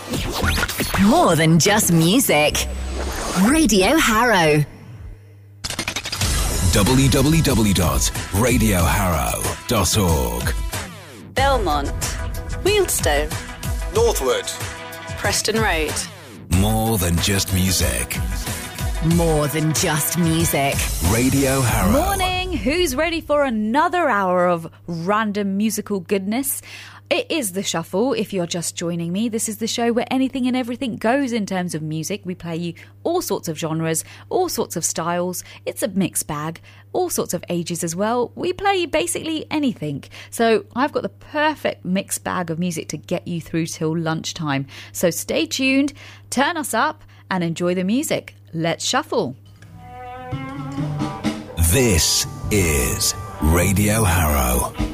More than just music. Radio Harrow. www.radioharrow.org. Belmont, Wealdstone, Northwood, Preston Road. More than just music. More than just music. Radio Harrow. Morning! Who's ready for another hour of random musical goodness? It is The Shuffle, if you're just joining me. This is the show where anything and everything goes in terms of music. We play you all sorts of genres, all sorts of styles. It's a mixed bag, all sorts of ages as well. We play basically anything. So I've got the perfect mixed bag of music to get you through till lunchtime. So stay tuned, turn us up and enjoy the music. Let's shuffle. This is Radio Harrow.